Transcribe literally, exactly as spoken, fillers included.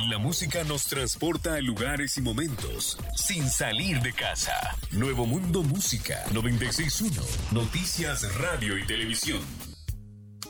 La música nos transporta a lugares y momentos sin salir de casa. Nuevo Mundo Música noventa y seis punto uno. Noticias, radio y televisión.